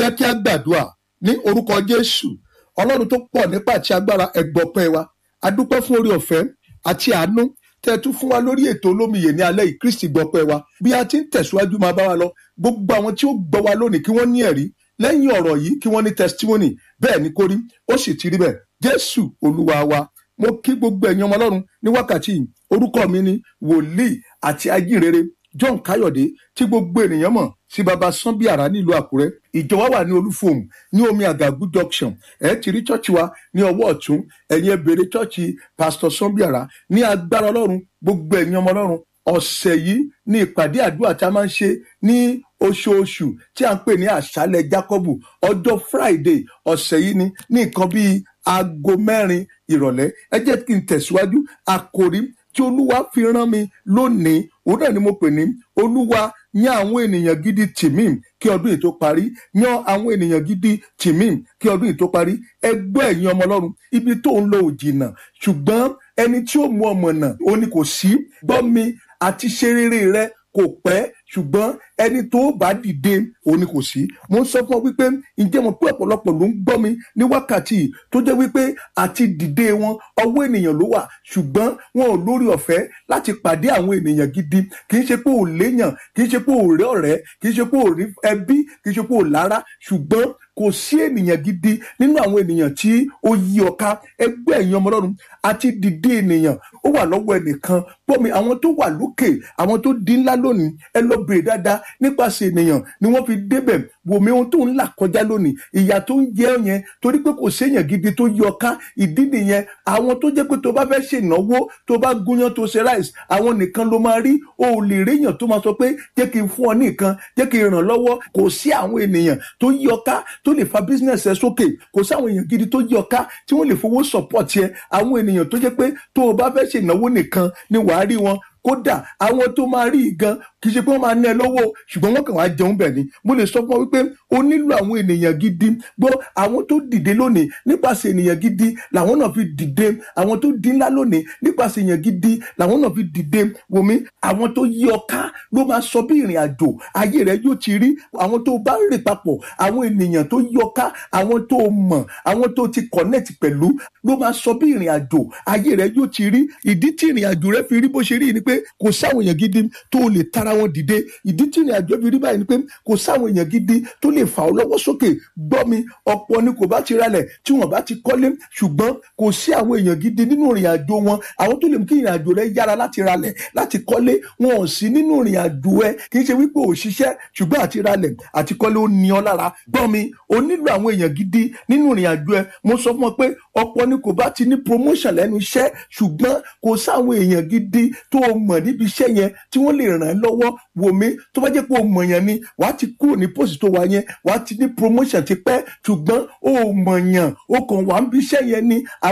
jẹ́ kí a gbàdúrà ní orúkọ Jésù. Ọlọ́run tó pọ̀ nípa àti agbára, ẹ gbọpẹ́ wa. A dúpẹ́ fún oore ọ̀fẹ́ àti àánú tẹ́ tún fún wa lórí ètò Olómiyè ní alẹ́ yìí. Kristi gbọpẹ́ wa. Bí a ti ń tẹ̀síwájú máa bá wa lọ, gbogbo àwọn tí ó gbọ́ wa lónìí kí wọ́n ní ẹ̀rí lẹ́yìn ọ̀rọ̀ yìí, kí wọ́n ní testimony. Bẹ́ẹ̀ ni kó rí, ó sì ti rí bẹ́ẹ̀. Jésù Olúwa wa. Mo kí gbogbo ẹ̀yin ọmọ Ọlọ́run ní wákàtí yìí. Orúkọ mi ni wòlíì àti ajínrere John Káyọ̀dé, tí gbogbo ènìyàn mọ̀ sí baba Sanbiara nílùú Àkúrẹ́. Ìjọ wa wà ní Olúfòmù ní Omi Àgàgù junction. Ẹ ti rí chọ́ọ̀chì wa ní ọwọ́ ọ̀tún. Ẹ̀yin ẹ bèrè chọ́ọ̀chì Pastor Sanbiara. Ní agbára Ọlọ́run, gbogbo ẹ̀yin ọmọ Ọlọ́run, ọ̀sẹ̀ yìí ní ìpàdé àdúrà tí a máa ń ṣe ní oṣooṣù tí a ń pè ní àṣálẹ̀ Jákọ́bù. Ọjọ́ Friday ọ̀sẹ̀ yìí ní nǹkan bíi aago 4 ìrọ̀lẹ́. Ẹ jẹ́ kí n tẹ̀síwájú. Àkòrí tí Olúwa fi rán mi lónìí, òun náà ni mo pè ní Olúwa yan àwọn ènìyàn gidi tì mí kí ọdún yìí tó parí. Yan àwọn ènìyàn gidi tì mí kí ọdún yìí tó parí. Ẹgbẹ́ ẹ̀yin ọmọ Ọlọ́run, ibi tó ń lọ ò jìnnà, ṣùgbọ́n ẹni tí ó mú ọmọ náà ó ní kò sí. Gbọ́ mi, àti ṣe rere rẹ kò pẹ́, ṣùgbọ́n ẹni tó bá dìde òun ni kò sí. Mo ń sọ fún ọ wípé ǹjẹ́ mo pé ọ̀pọ̀lọpọ̀ ló ń gbọ́ mi ní wákàtí yìí tó jẹ́ wípé àti dìde wọn ọwọ́ ènìyàn ló wà, ṣùgbọ́n wọn ò lórí ọ̀fẹ́ láti pàdé àwọn ènìyàn gidi. Kì í ṣe pé ò léyàn, kì í ṣe pé ò rí ọ̀rẹ́, kì í ṣe pé ò rí ẹbí, kì í ṣe pé ò lára, ṣùgbọ́n kò sí ènìyàn gidi nínú àwọn ènìyàn tí ó yí ọ ká. Ẹgbẹ́ ẹ̀yin ọmọ Ọlọ́run, àti dìde ènìyàn ó wà lọ́wọ́ ẹnìkan. Gbọ́ mi, àwọn tó wà lókè, àwọn tó di ńlá lónìí, ẹ lọ bèrè dáadáa, nípasẹ̀ ènìyàn ni wọ́n fi débẹ̀. Wò mí ohun tó ń là kọjá lónìí, ìyà tó ń jẹ ọ́ yẹn torí pé kò séèyàn gidi tó yí ọ ká. Ìdí nìyẹn, àwọn tó jẹ́ pé tó bá fẹ́ ṣe ìnáwó, tó bá gúnyán tó ṣe ráìsì, àwọn nìkan ló máa rí. O ò lè réyàn tó máa sọ pé jẹ́ kí n fún ọ nìkan, jẹ́ kí n ràn lọ́wọ́. Kò sí àwọn ènìyàn tó yí ọ ká tó lè fa business ẹ sókè. Kò sí àwọn èèyàn gidi tó yí ọ ká tí wọ́n lè fowó support ẹ. Àwọn ènìyàn tó jẹ́ pé tó o bá fẹ́ ṣe ìnáwó nìkan ni wàá rí wọn. Kódà àwọn tó máa rí gan kì í ṣe pé wọ́n máa ná ẹ lọ́wọ́, ṣùgbọ́n wọ́n kàn wá jẹun bẹ̀ ni. Mo lè sọ fún ọ wípé o nílò àwọn ènìyàn gidi. Gbọ́, àwọn tó dìde lónìí nípasẹ̀ ènìyàn gidi làwọn náà fi dìde. Àwọn tó di ńlá lónìí nípasẹ̀ ènìyàn gidi làwọn náà fi dìde. Wò mí, àwọn tó yí ọ ká ló máa sọ bí ìrìn àjò ayé rẹ yóò ti rí. Àwọn tó bá rìn papọ̀, àwọn ènìyàn tó yí ọ ká, àwọn tó mọ̀, àwọn tó ti connect pẹ̀lú ló máa sọ bí ìrìn àjò ayé rẹ yóò ti rí. Ìdí tí ìrìn àjò rẹ fi rí bó ṣe rí ni pé kò sáwọn èèyàn gidi tó lè tara wọn dìde. Ìdí tí ìrìn àjò fi rí báyìí ni pé kò sáwọn èèyàn gidi tó lè fà ọ́ lọ́wọ́ sókè. Gbọ́ mi, ọ̀pọ̀ ni kò bá ti ralẹ̀ tí wọ́n bá ti kọ́lé, ṣùgbọ́n kò sí àwọn èèyàn gidi nínú ìrìn àjò wọn. Àwọn tó lè mú kí ìrìn àjò rẹ yára láti ralẹ̀, láti kọ́lé, wọn ò sí nínú ìrìn àjò ẹ. Kì í ṣe wípé ò ṣiṣẹ́, ṣùgbọ́n àti ralẹ̀ àti kọ́lé ó ní ọ lára. Gbọ́ mi, o nílò àwọn èèyàn gidi nínú ìrìn àjò ẹ. Mo sọ fún ọ pé ọ̀pọ̀ ni kò bá ti ní promotion lẹ́nu iṣẹ́, ṣùgbọ́n kò sáwọn èèyàn gidi tó mọ̀ níbi iṣẹ́ yẹn tí wọ́n lè ràn ẹ́ lọ́wọ́. Wò mí, tó bá jẹ́ pé o mọ̀ yàn ni, wàá ti kúrò ní post tó wà yẹn, wàá ti ní promotion ti pẹ́, ṣùgbọ́n o mọ̀ yàn, o kàn wà ń bí iṣẹ́ yẹn ni.